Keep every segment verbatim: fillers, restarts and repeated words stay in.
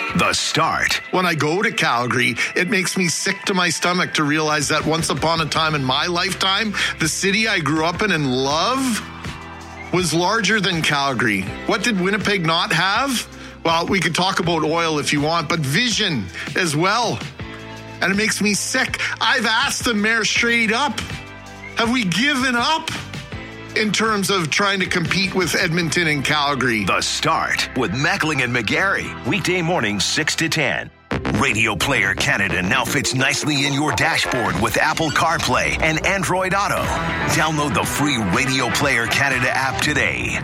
The Start. When I go to Calgary, it makes me sick to my stomach to realize that once upon a time in my lifetime, the city I grew up in and love was larger than Calgary. What did Winnipeg not have? Well, we could talk about oil if you want, but vision as well. And it makes me sick. I've asked the mayor straight up, have we given up in terms of trying to compete with Edmonton and Calgary? The Start with Mackling and McGarry. Weekday mornings six to ten. Radio Player Canada now fits nicely in your dashboard with Apple CarPlay and Android Auto. Download the free Radio Player Canada app today.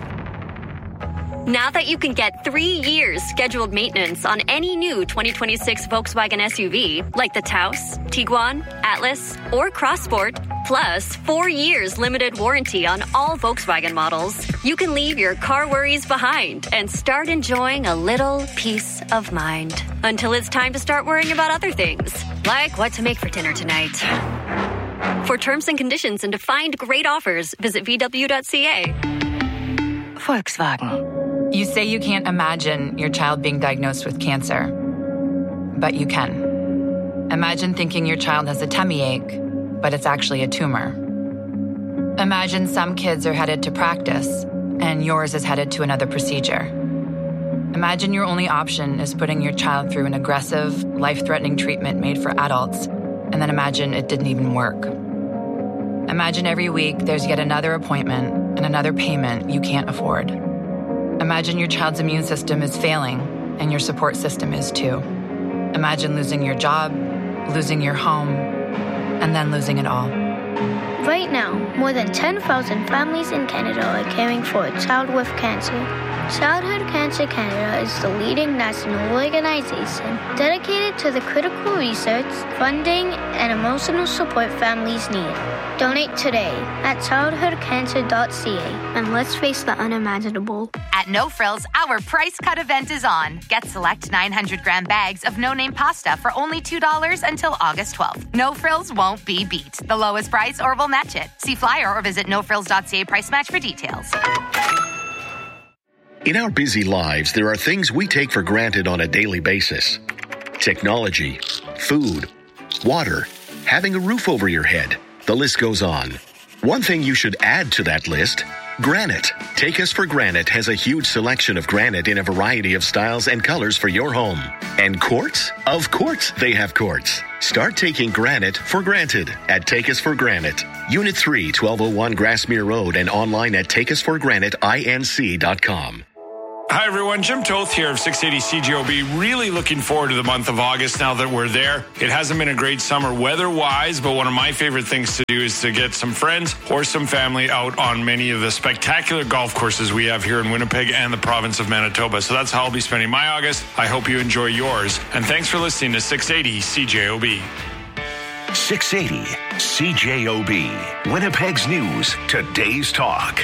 Now that you can get three years scheduled maintenance on any new twenty twenty-six Volkswagen S U V, like the Taos, Tiguan, Atlas, or Crossport, plus four years limited warranty on all Volkswagen models, you can leave your car worries behind and start enjoying a little peace of mind. Until it's time to start worrying about other things, like what to make for dinner tonight. For terms and conditions and to find great offers, visit v w dot c a. Volkswagen. You say you can't imagine your child being diagnosed with cancer, but you can. Imagine thinking your child has a tummy ache, but it's actually a tumor. Imagine some kids are headed to practice, and yours is headed to another procedure. Imagine your only option is putting your child through an aggressive, life-threatening treatment made for adults, and then imagine it didn't even work. Imagine every week there's yet another appointment and another payment you can't afford. Imagine your child's immune system is failing, and your support system is too. Imagine losing your job, losing your home, and then losing it all. Right now, more than ten thousand families in Canada are caring for a child with cancer. Childhood Cancer Canada is the leading national organization dedicated to the critical research, funding, and emotional support families need. Donate today at childhood cancer dot c a and let's face the unimaginable. At No Frills, our price cut event is on. Get select nine hundred gram bags of no-name pasta for only two dollars until August twelfth. No Frills won't be beat. The lowest price or we'll match it. See flyer or visit no frills dot c a price match for details. In our busy lives, there are things we take for granted on a daily basis. Technology, food, water, having a roof over your head. The list goes on. One thing you should add to that list, granite. Take Us for Granite has a huge selection of granite in a variety of styles and colors for your home. And quartz? Of course they have quartz. Start taking granite for granted at Take Us for Granite. Unit three, twelve oh one Grassmere Road, and online at take us for granite inc dot com. Hi, everyone. Jim Toth here of six eighty C J O B. Really looking forward to the month of August now that we're there. It hasn't been a great summer weather-wise, but one of my favorite things to do is to get some friends or some family out on many of the spectacular golf courses we have here in Winnipeg and the province of Manitoba. So that's how I'll be spending my August. I hope you enjoy yours. And thanks for listening to six eighty C J O B. six eighty C J O B. Winnipeg's News. Today's Talk.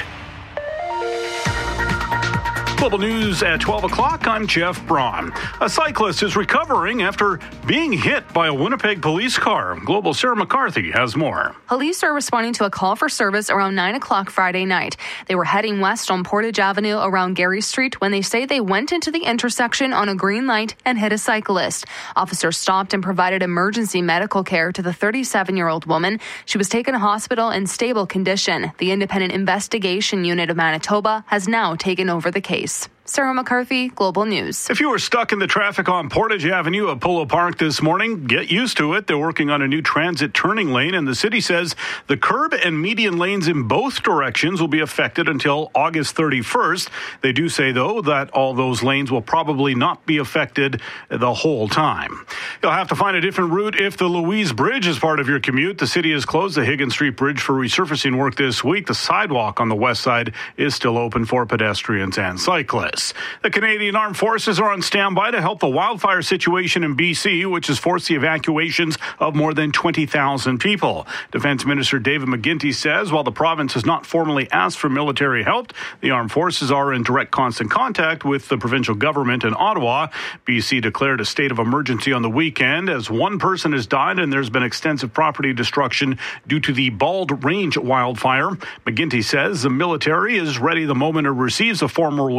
Global News at twelve o'clock. I'm Jeff Braun. A cyclist is recovering after being hit by a Winnipeg police car. Global Sarah McCarthy has more. Police are responding to a call for service around nine o'clock Friday night. They were heading west on Portage Avenue around Gary Street when they say they went into the intersection on a green light and hit a cyclist. Officers stopped and provided emergency medical care to the thirty-seven-year-old woman. She was taken to hospital in stable condition. The Independent Investigation Unit of Manitoba has now taken over the case. Sarah McCarthy, Global News. If you were stuck in the traffic on Portage Avenue at Polo Park this morning, get used to it. They're working on a new transit turning lane, and the city says the curb and median lanes in both directions will be affected until August thirty-first. They do say, though, that all those lanes will probably not be affected the whole time. You'll have to find a different route if the Louise Bridge is part of your commute. The city has closed the Higgins Street Bridge for resurfacing work this week. The sidewalk on the west side is still open for pedestrians and cyclists. The Canadian Armed Forces are on standby to help the wildfire situation in B C, which has forced the evacuations of more than twenty thousand people. Defense Minister David McGuinty says while the province has not formally asked for military help, the armed forces are in direct constant contact with the provincial government in Ottawa. B C declared a state of emergency on the weekend as one person has died and there's been extensive property destruction due to the Bald Range wildfire. McGuinty says the military is ready the moment it receives a formal request to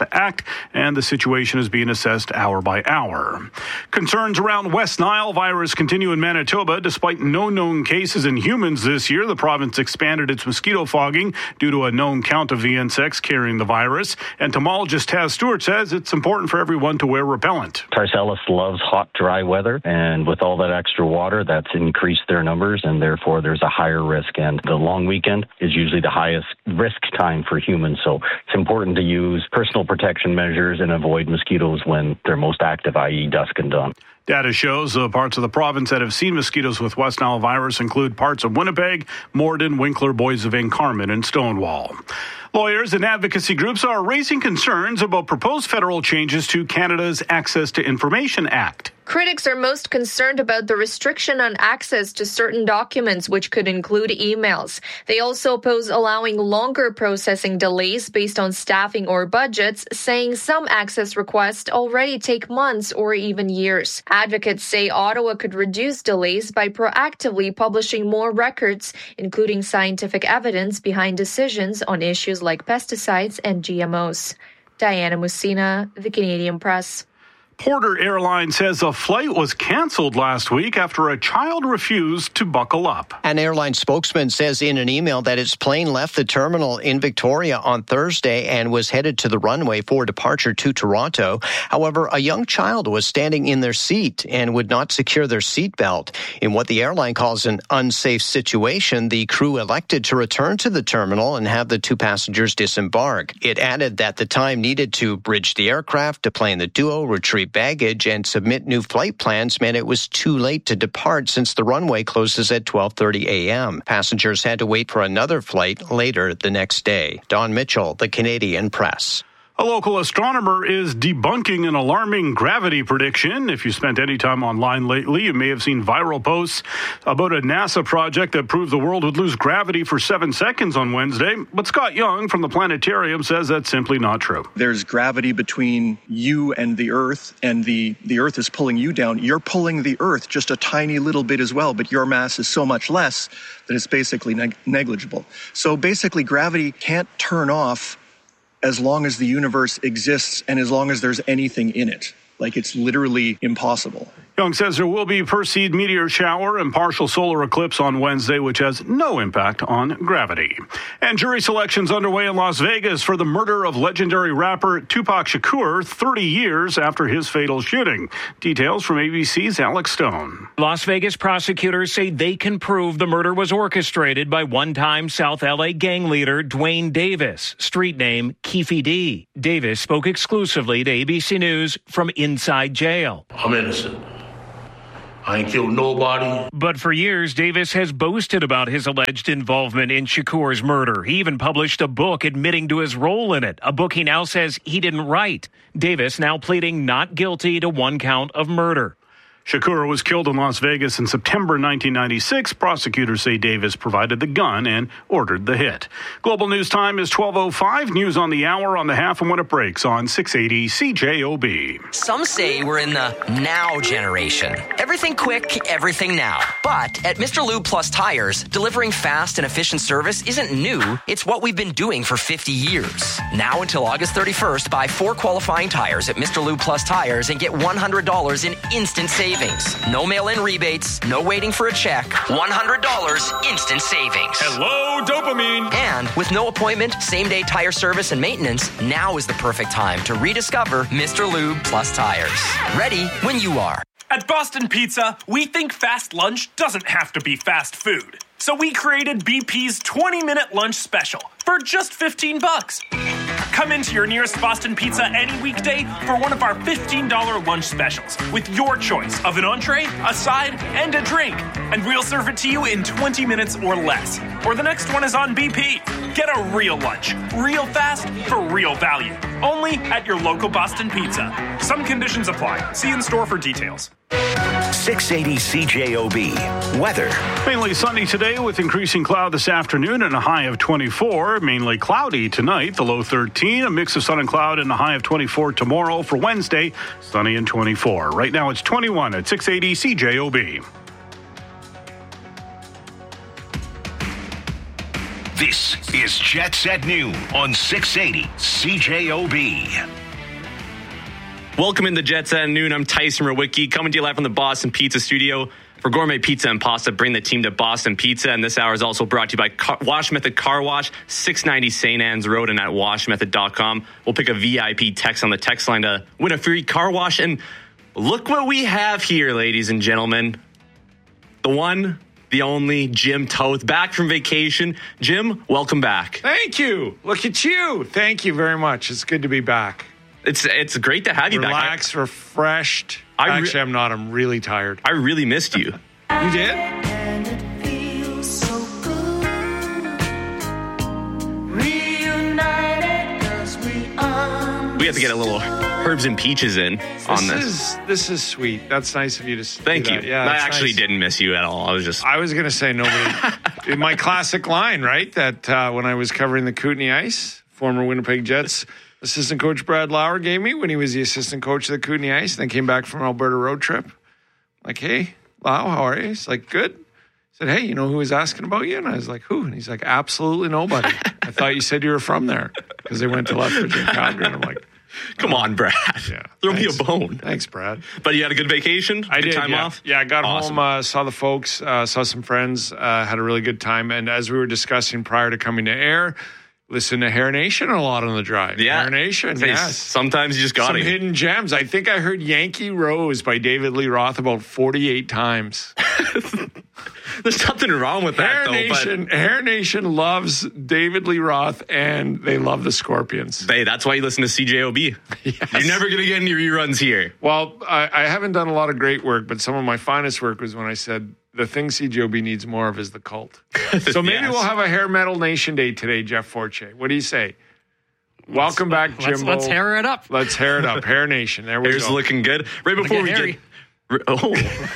to act, and the situation is being assessed hour by hour. Concerns around West Nile virus continue in Manitoba. Despite no known cases in humans this year, the province expanded its mosquito fogging due to a known count of the insects carrying the virus. Entomologist Taz Stewart says it's important for everyone to wear repellent. Tarcellus loves hot, dry weather, and with all that extra water, that's increased their numbers, and therefore there's a higher risk. And the long weekend is usually the highest risk time for humans, so it's important to use personal protection measures and avoid mosquitoes when they're most active, that is dusk and dawn. Data shows the parts of the province that have seen mosquitoes with West Nile virus include parts of Winnipeg, Morden, Winkler, Boissevain, Carman, and Stonewall. Lawyers and advocacy groups are raising concerns about proposed federal changes to Canada's Access to Information Act. Critics are most concerned about the restriction on access to certain documents, which could include emails. They also oppose allowing longer processing delays based on staffing or budgets, saying some access requests already take months or even years. Advocates say Ottawa could reduce delays by proactively publishing more records, including scientific evidence behind decisions on issues like pesticides and G M Os. Diana Musina, The Canadian Press. Porter Airlines says a flight was canceled last week after a child refused to buckle up. An airline spokesman says in an email that its plane left the terminal in Victoria on Thursday and was headed to the runway for departure to Toronto. However, a young child was standing in their seat and would not secure their seatbelt. In what the airline calls an unsafe situation, the crew elected to return to the terminal and have the two passengers disembark. It added that the time needed to bridge the aircraft, to plan the duo, retrieve baggage, and submit new flight plans meant it was too late to depart since the runway closes at twelve thirty a.m. Passengers had to wait for another flight later the next day. Don Mitchell, The Canadian Press. A local astronomer is debunking an alarming gravity prediction. If you spent any time online lately, you may have seen viral posts about a NASA project that proved the world would lose gravity for seven seconds on Wednesday. But Scott Young from the planetarium says that's simply not true. There's gravity between you and the Earth, and the, the Earth is pulling you down. You're pulling the Earth just a tiny little bit as well, but your mass is so much less that it's basically neg- negligible. So basically, gravity can't turn off as long as the universe exists and as long as there's anything in it. Like, it's literally impossible. Young says there will be Perseid meteor shower and partial solar eclipse on Wednesday, which has no impact on gravity. And jury selections underway in Las Vegas for the murder of legendary rapper Tupac Shakur thirty years after his fatal shooting. Details from A B C's Alex Stone. Las Vegas prosecutors say they can prove the murder was orchestrated by one-time South L A gang leader Dwayne Davis, street name Keefe D. Davis spoke exclusively to A B C News from inside jail. I'm innocent. I ain't killed nobody. But for years, Davis has boasted about his alleged involvement in Shakur's murder. He even published a book admitting to his role in it, a book he now says he didn't write. Davis now pleading not guilty to one count of murder. Shakur was killed in Las Vegas in September nineteen ninety-six. Prosecutors say Davis provided the gun and ordered the hit. Global News Time is twelve oh five. News on the hour, on the half, and when it breaks on six eighty C J O B. Some say we're in the now generation. Everything quick, everything now. But at Mister Lube Plus Tires, delivering fast and efficient service isn't new. It's what we've been doing for fifty years. Now until August thirty-first, buy four qualifying tires at Mister Lube Plus Tires and get one hundred dollars in instant savings. No mail-in rebates, no waiting for a check, one hundred dollars instant savings. Hello, dopamine. And with no appointment, same-day tire service and maintenance, now is the perfect time to rediscover Mister Lube Plus Tires. Ready when you are. At Boston Pizza, we think fast lunch doesn't have to be fast food. So we created B P's twenty-minute lunch special for just fifteen bucks. Come into your nearest Boston Pizza any weekday for one of our fifteen dollars lunch specials with your choice of an entree, a side, and a drink. And we'll serve it to you in twenty minutes or less. Or the next one is on B P. Get a real lunch, real fast, for real value. Only at your local Boston Pizza. Some conditions apply. See in store for details. six eighty C J O B. Weather. Mainly sunny today with increasing cloud this afternoon and a high of twenty-four. Mainly cloudy tonight, the low thirteen. A mix of sun and cloud and a high of twenty-four tomorrow. For Wednesday, sunny and twenty-four. Right now it's twenty-one at six eighty C J O B. This is Jets at Noon on six eighty C J O B. Welcome into Jets at Noon. I'm Tyson Rowicki, coming to you live from the Boston Pizza Studio. For gourmet pizza and pasta, bring the team to Boston Pizza. And this hour is also brought to you by Car- Wash Method Car Wash, six ninety Saint Anne's Road, and at wash method dot com. We'll pick a V I P text on the text line to win a free car wash. And look what we have here, ladies and gentlemen. The one, the only Jim Toth, back from vacation. Jim, welcome back. Thank you. Look at you. Thank you very much. It's good to be back. It's it's great to have you Relaxed, back. Relaxed, refreshed. I re- Actually, I'm not. I'm really tired. I really missed you. You did? And it feels so good. Reunited 'cause we are. We have to get a little herbs and peaches in on this. this. Is, this is sweet. That's nice of you to say. Thank you. That. Yeah, I actually nice. didn't miss you at all. I was just. I was going to say nobody. My classic line, right? That uh, when I was covering the Kootenay Ice, former Winnipeg Jets assistant coach Brad Lauer gave me when he was the assistant coach of the Kootenay Ice, and then came back from Alberta road trip. Like, hey, Lau, how are you? He's like, good. He said, hey, you know who was asking about you? And I was like, who? And he's like, absolutely nobody. I thought you said you were from there because they went to Lethbridge and Calgary. And I'm like, come on, Brad. Yeah, throw thanks. me a bone. Thanks, Brad. But you had a good vacation? I good did. time yeah. off? Yeah, I got Awesome. home, uh, saw the folks, uh, saw some friends, uh, had a really good time. And as we were discussing prior to coming to air, listen to Hair Nation a lot on the drive. Yeah. Hair Nation, Hey, yes. Sometimes you just got Some it. hidden gems. I think I heard Yankee Rose by David Lee Roth about forty-eight times. There's nothing wrong with that, Hair though. Nation, But Hair Nation loves David Lee Roth, and they love the Scorpions. hey, that's why you listen to C J O B. Yes. You're never going to get any reruns here. Well, I, I haven't done a lot of great work, but some of my finest work was when I said the thing C J O B needs more of is the cult. So maybe Yes. we'll have a Hair Metal Nation Day today, Jeff Forche. What do you say? Welcome back, Jimbo. Let's, let's hair it up. Let's hair it up. Hair Nation. There we Hair's go. looking good. Right before we hairy. get... Oh.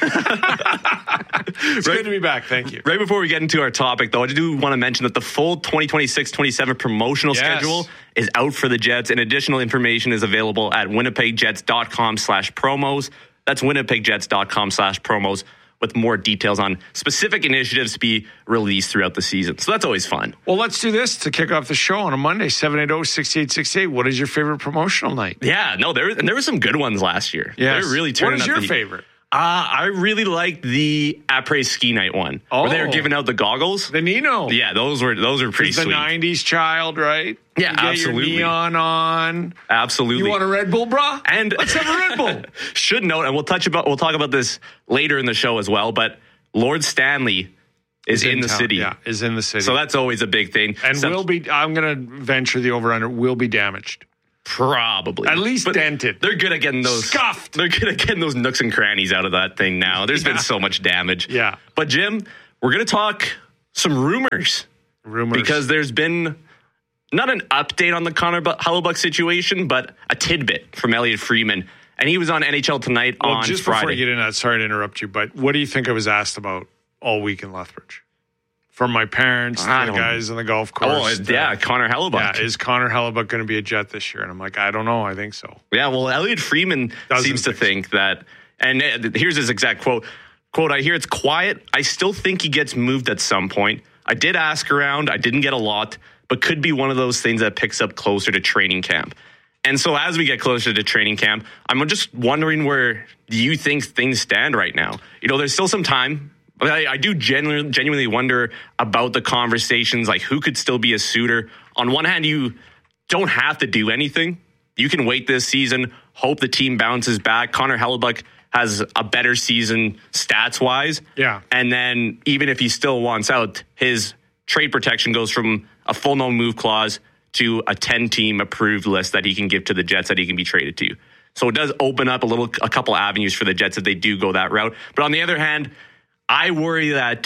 It's good to be back. Thank you. Right before we get into our topic, though, I do want to mention that the full twenty twenty-six twenty-seven promotional Yes. schedule is out for the Jets, and additional information is available at winnipegjets.com slash promos. That's winnipegjets.com slash promos with more details on specific initiatives to be released throughout the season. So that's always fun. Well, let's do this to kick off the show on a Monday, seven eight zero, six eight six eight. What is your favorite promotional night? Yeah, no, there and there were some good ones last year. Yes. They're really What turning is up your the- favorite? Uh, I really liked the après ski night one, Oh. where they were giving out the goggles. The Nino. Yeah, those were those were pretty He's the sweet. nineties child, right? Yeah, You get absolutely. Your neon on. Absolutely. You want a Red Bull, brah? And let's have a Red Bull. Should note, and we'll touch about we'll talk about this later in the show as well. But Lord Stanley is, in, the town. city. Yeah, is in the city. So that's always a big thing. and Some- will be. I'm going to venture the over under. Will be damaged. Probably. At least But dented. They're good at getting those Scuffed. They're good at getting those nooks and crannies out of that thing now. There's Yeah. been so much damage. Yeah. But Jim, we're gonna talk some rumors. Rumors. Because there's been not an update on the Connor Hellebuck situation, but a tidbit from Elliot Freeman. And he was on N H L Tonight Well, on just Friday. before you get into that, sorry to interrupt you, but what do you think I was asked about all week in Lethbridge? From my parents, I to the don't- guys on the golf course. Oh, to- yeah, Connor Hellebuck. Yeah, is Connor Hellebuck going to be a Jet this year? And I'm like, I don't know. I think so. Yeah, well, Elliot Freeman Doesn't seems to think that, and uh, here's his exact quote, quote, I hear it's quiet. I still think he gets moved at some point. I did ask around. I didn't get a lot, but could be one of those things that picks up closer to training camp. And so as we get closer to training camp, I'm just wondering where do you think things stand right now? You know, there's still some time. I, I do genuinely, genuinely wonder about the conversations, like who could still be a suitor. On one hand, you don't have to do anything. You can wait this season, hope the team bounces back. Connor Hellebuck has a better season stats-wise. Yeah. And then even if he still wants out, his trade protection goes from a full no-move clause to a ten-team approved list that he can give to the Jets that he can be traded to. So it does open up a little, a couple avenues for the Jets if they do go that route. But on the other hand, I worry that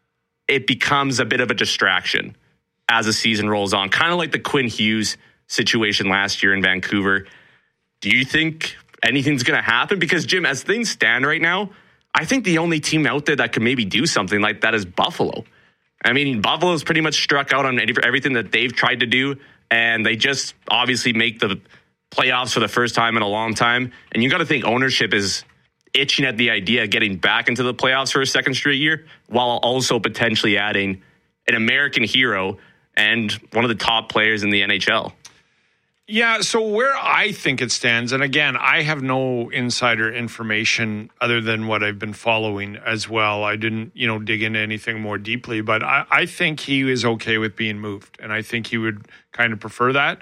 it becomes a bit of a distraction as the season rolls on, kind of like the Quinn Hughes situation last year in Vancouver. Do you think anything's going to happen? Because, Jim, as things stand right now, I think the only team out there that can maybe do something like that is Buffalo. I mean, Buffalo's pretty much struck out on everything that they've tried to do, and they just obviously make the playoffs for the first time in a long time. And you got to think ownership is itching at the idea of getting back into the playoffs for a second straight year, while also potentially adding an American hero and one of the top players in the N H L. Yeah, so where I think it stands, and again, I have no insider information other than what I've been following as well. I didn't, you know, dig into anything more deeply, but I, I think he is okay with being moved, and I think he would kind of prefer that.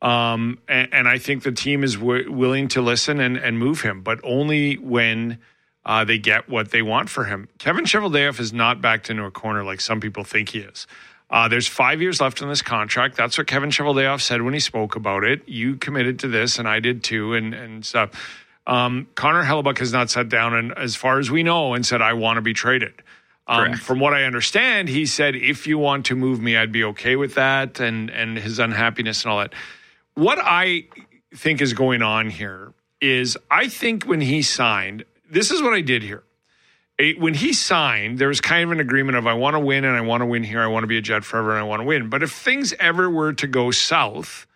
Um, and, and I think the team is w- willing to listen and, and move him, but only when uh, they get what they want for him. Kevin Cheveldayoff is not backed into a corner like some people think he is. Uh, there's five years left in this contract. That's what Kevin Cheveldayoff said when he spoke about it. You committed to this, and I did too, and, and stuff. Um, Connor Hellebuyck has not sat down, and as far as we know, and said, I want to be traded. Um, from what I understand, he said, if you want to move me, I'd be okay with that, and, and his unhappiness and all that. What I think is going on here is I think when he signed, this is what I did here. It, when he signed, there was kind of an agreement of I want to win and I want to win here. I want to be a Jet forever and I want to win. But if things ever were to go south,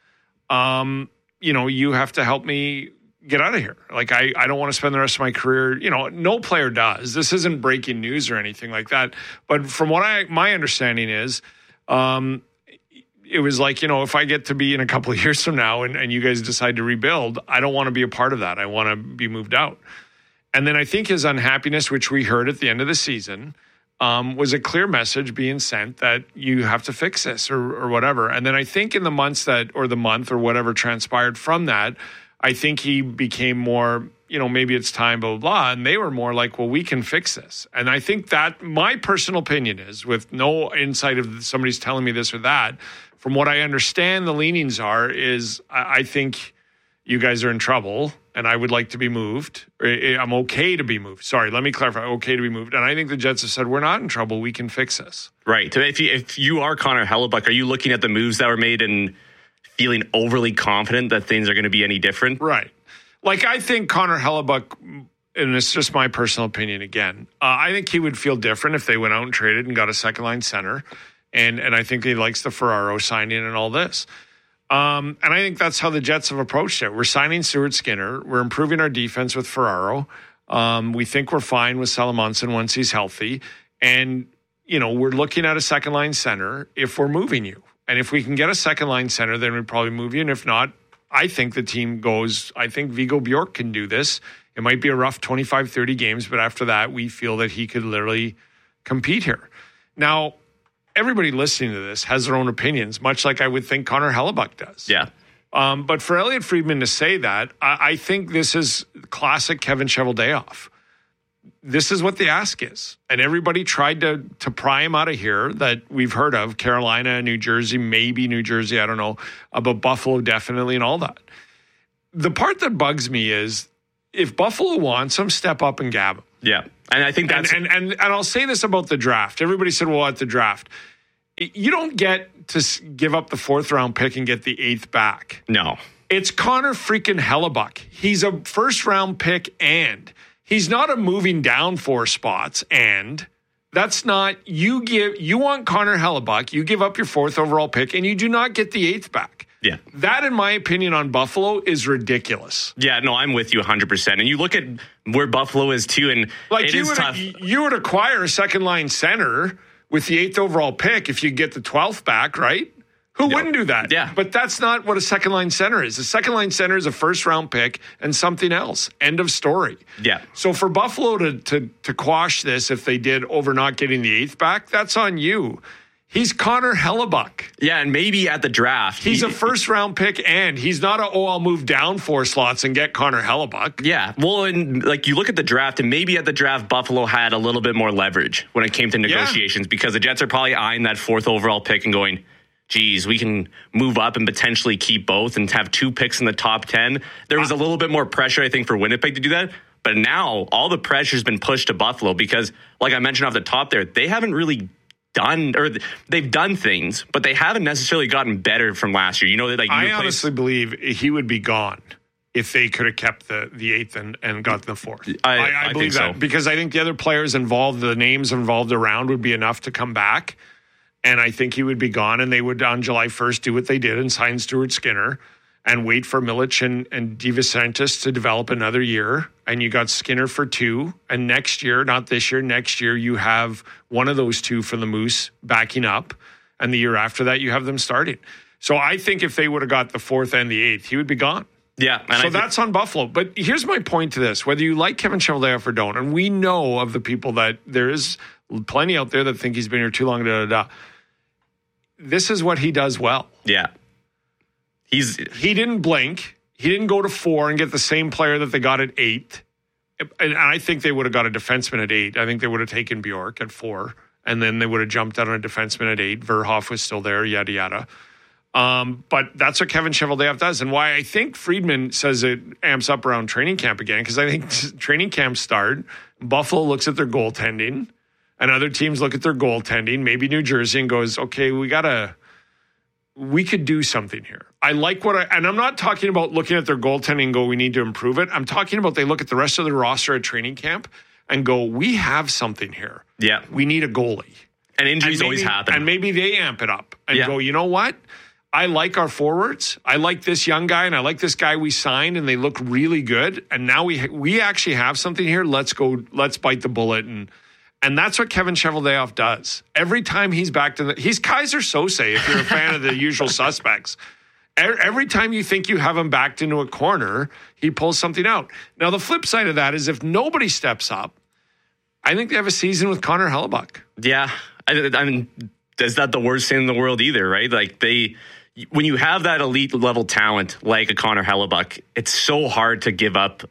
um, you know, you have to help me get out of here. Like, I, I don't want to spend the rest of my career. You know, no player does. This isn't breaking news or anything like that. But from what I, my understanding is, um, it was like, you know, if I get to be in a couple of years from now and, and you guys decide to rebuild, I don't want to be a part of that. I want to be moved out. And then I think his unhappiness, which we heard at the end of the season, um, was a clear message being sent that you have to fix this or, or whatever. And then I think in the months that, or the month or whatever transpired from that, I think he became more, you know, maybe it's time, blah, blah, blah. And they were more like, well, we can fix this. And I think that my personal opinion is, with no insight of somebody's telling me this or that, from what I understand the leanings are, is I, I think you guys are in trouble. And I would like to be moved. I'm okay to be moved. Sorry, let me clarify. Okay to be moved. And I think the Jets have said, we're not in trouble. We can fix this. Right. So if you, if you are Connor Hellebuyck, are you looking at the moves that were made and feeling overly confident that things are going to be any different? Right. Like, I think Connor Hellebuyck, and it's just my personal opinion again, uh, I think he would feel different if they went out and traded and got a second-line center. And, and I think he likes the Ferraro signing and all this. Um, and I think that's how the Jets have approached it. We're signing Stuart Skinner. We're improving our defense with Ferraro. Um, we think we're fine with Salamonson once he's healthy. And, you know, we're looking at a second-line center if we're moving you. And if we can get a second-line center, then we'd probably move you. And if not, I think the team goes, I think Viggo Bjork can do this. It might be a rough twenty-five, thirty games, but after that, we feel that he could literally compete here. Now, everybody listening to this has their own opinions, much like I would think Connor Hellebuyck does. Yeah. Um, but for Elliot Friedman to say that, I, I think this is classic Kevin Cheveldayoff. This is what the ask is. And everybody tried to to pry him out of here that we've heard of. Carolina, New Jersey, maybe New Jersey, I don't know. Uh, but Buffalo definitely and all that. The part that bugs me is if Buffalo wants him, step up and gab him. Yeah. And I think that's... And, and, and, and I'll say this about the draft. Everybody said, well, at the draft, you don't get to give up the fourth round pick and get the eighth back. No. It's Connor freaking Hellebuyck. He's a first round pick and he's not a moving down four spots. And that's not, you give, you want Connor Hellebuyck, you give up your fourth overall pick and you do not get the eighth back. Yeah. That, in my opinion, on Buffalo is ridiculous. Yeah, no, I'm with you one hundred percent. And you look at where Buffalo is, too, and like it you is would, tough. You would acquire a second-line center with the eighth overall pick if you get the twelfth back, right? Who no. wouldn't do that? Yeah. But that's not what a second-line center is. A second-line center is a first-round pick and something else. End of story. Yeah. So for Buffalo to, to, to quash this, if they did over not getting the eighth back, that's on you. He's Connor Hellebuyck. Yeah, and maybe at the draft. He's he, a first-round pick, and he's not a, oh, I'll move down four slots and get Connor Hellebuyck. Yeah, well, and like you look at the draft, and maybe at the draft, Buffalo had a little bit more leverage when it came to negotiations yeah. because the Jets are probably eyeing that fourth overall pick and going, geez, we can move up and potentially keep both and have two picks in the top ten. There was a little bit more pressure, I think, for Winnipeg to do that. But now all the pressure's been pushed to Buffalo because, like I mentioned off the top there, they haven't really done, or they've done things, but they haven't necessarily gotten better from last year. You know, like you I replace- honestly believe he would be gone if they could have kept the, the eighth and, and got the fourth. I, I, I, I believe think that so. because I think the other players involved, the names involved around would be enough to come back. And I think he would be gone, and they would on July first do what they did and sign Stuart Skinner and wait for Milic and, and DeVincentis to develop another year. And you got Skinner for two. And next year, not this year, next year, you have one of those two for the Moose backing up. And the year after that, you have them starting. So I think if they would have got the fourth and the eighth, he would be gone. Yeah. So that's on Buffalo. But here's my point to this. Whether you like Kevin Cheveldayoff or don't, and we know of the people that there is plenty out there that think he's been here too long, da, da, da. This is what he does well. Yeah. He's He didn't blink. He didn't go to four and get the same player that they got at eight. And I think they would have got a defenseman at eight. I think they would have taken Bjork at four. And then they would have jumped out on a defenseman at eight. Verhoff was still there, yada, yada. Um, but that's what Kevin Cheveldayoff does. And why I think Friedman says it amps up around training camp again, because I think training camps start. Buffalo looks at their goaltending, and other teams look at their goaltending, maybe New Jersey, and goes, okay, we got to, we could do something here. I like what I, and I'm not talking about looking at their goaltending and go, we need to improve it. I'm talking about they look at the rest of the roster at training camp and go, we have something here. Yeah. We need a goalie. And injuries and maybe, always happen. And maybe they amp it up and Yeah. go, you know what? I like our forwards. I like this young guy, and I like this guy we signed, and they look really good. And now we we actually have something here. Let's go. Let's bite the bullet, and and that's what Kevin Cheveldayoff does. Every time he's back to the, he's Kaiser Sose. If you're a fan of the Usual Suspects, every time you think you have him backed into a corner, he pulls something out. Now the flip side of that is if nobody steps up, I think they have a season with Connor Hellebuck. Yeah, I, I mean, is that the worst thing in the world either? Right? Like they. When you have that elite level talent like a Connor Hellebuck, it's so hard to give up,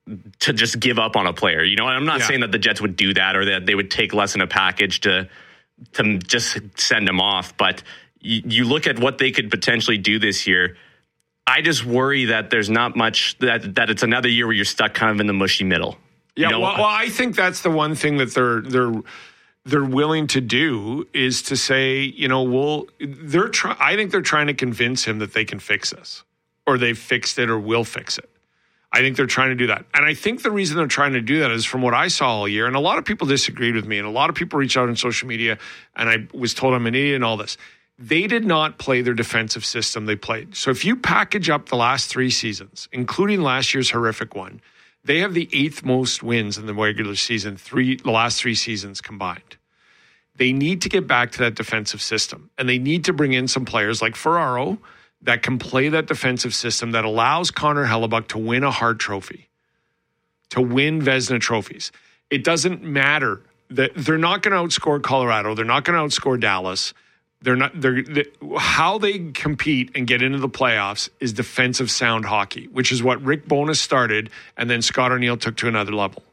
to just give up on a player. You know, and I'm not Yeah. saying that the Jets would do that or that they would take less in a package to to just send him off. But you, you look at what they could potentially do this year. I just worry that there's not much, that that it's another year where you're stuck kind of in the mushy middle. Yeah, You know, well, well, I think that's the one thing that they're they're they're willing to do is to say, you know, we'll they're try, I think they're trying to convince him that they can fix this, or they've fixed it, or will fix it. I think they're trying to do that, and I think the reason they're trying to do that is from what I saw all year, and a lot of people disagreed with me, and a lot of people reached out on social media, and I was told I'm an idiot and all this. They did not play their defensive system they played. So if you package up the last three seasons, including last year's horrific one, they have the eighth most wins in the regular season, three the last three seasons combined. They need to get back to that defensive system, and they need to bring in some players like Ferraro that can play that defensive system that allows Connor Hellebuck to win a Hart Trophy, to win Vezina trophies. It doesn't matter that they're not going to outscore Colorado. They're not going to outscore Dallas. They're not. They're, they, how they compete and get into the playoffs is defensive sound hockey, which is what Rick Bowness started, and then Scott O'Neill took to another level.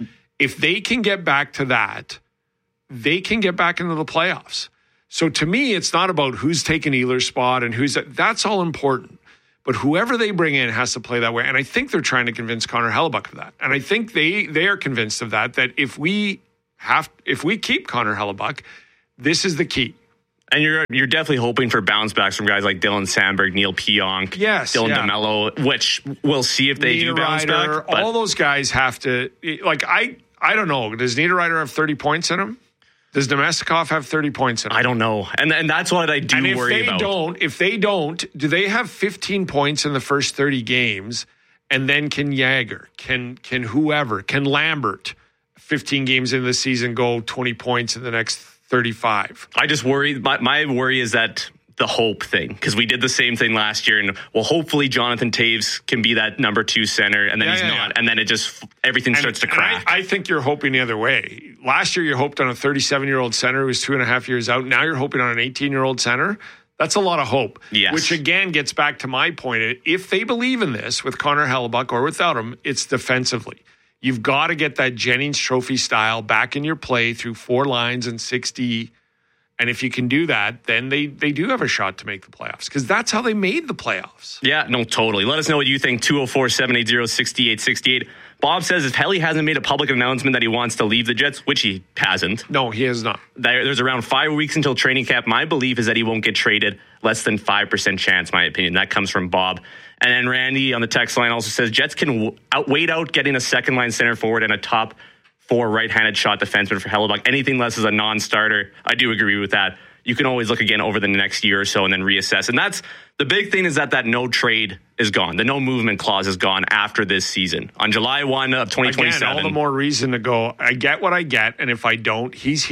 If they can get back to that, they can get back into the playoffs. So to me, it's not about who's taking Ehlers' spot and who's that. That's all important. But whoever they bring in has to play that way. And I think they're trying to convince Connor Hellebuck of that. And I think they they are convinced of that, that if we have if we keep Connor Hellebuck, this is the key. And you're you're definitely hoping for bounce backs from guys like Dylan Sandberg, Neil Pionk, yes, Dylan yeah. DeMello, which we'll see if they do bounce Niederreiter, back. But all those guys have to, like, I I don't know. Does Niederreiter have thirty points in him? Does Domestikov have thirty points in him? I don't know. And and that's what I do and if worry they about. Don't, if they don't, do they have fifteen points in the first thirty games? And then can Jagger, can can whoever, can Lambert, fifteen games into the season, go twenty points in the next thirty-five? I just worry. My, my worry is that the hope thing, because we did the same thing last year, and well, hopefully Jonathan Taves can be that number two center, and then Yeah, he's yeah, not, yeah. and then it just everything And- starts to and crack. I, I think you're hoping the other way. Last year, you hoped on a thirty-seven-year-old center who was two and a half years out. Now you're hoping on an eighteen-year-old center. That's a lot of hope. Yes. Which, again, gets back to my point. If they believe in this with Connor Hellebuck or without him, it's defensively. You've got to get that Jennings Trophy style back in your play through four lines and sixty. And if you can do that, then they, they do have a shot to make the playoffs, because that's how they made the playoffs. Yeah, no, totally. Let us know what you think. two oh four, seven eight zero, six eight six eight. Bob says if Helly hasn't made a public announcement that he wants to leave the Jets, which he hasn't. No, he has not. There, there's around five weeks until training camp. My belief is that he won't get traded. Less than five percent chance, my opinion. That comes from Bob. And then Randy on the text line also says Jets can w- out, wait out getting a second line center forward and a top four right-handed shot defenseman for Hellebuck. Anything less is a non-starter. I do agree with that. You can always look again over the next year or so and then reassess. And that's the big thing, is that that no trade is gone. The no movement clause is gone after this season. On July first of twenty twenty-seven. Again, all the more reason to go, I get what I get, and if I don't, he's here.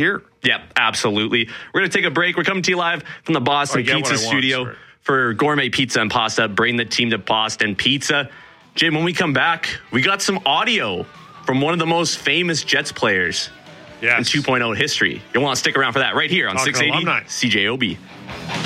Yep, absolutely. We're going to take a break. We're coming to you live from the Boston I get Pizza what I want, Studio sir. for Gourmet Pizza and Pasta. Bring the team to Boston Pizza. Jim, when we come back, we got some audio from one of the most famous Jets players yes. in two point oh history. You'll want to stick around for that right here on Talking six eighty alumni. C J O B.